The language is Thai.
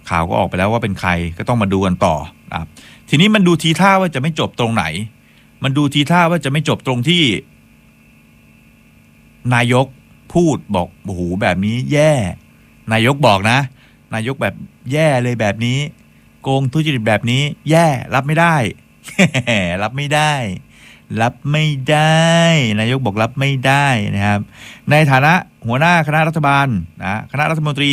ข่าวก็ออกไปแล้วว่าเป็นใครก็ต้องมาดูกันต่อนะครับทีนี้มันดูทีท่าว่าจะไม่จบตรงไหนมันดูทีท่าว่าจะไม่จบตรงที่นายกพูดบอกโอ้โหแบบนี้แย่นายกบอกนะนายกแบบแย่เลยแบบนี้โกงทุจริตแบบนี้แย่รับไม่ได้ รับไม่ได้รับไม่ได้นายกบอกรับไม่ได้นะครับในฐานะหัวหน้าคณะรัฐบาลนะคณะรัฐมนตรี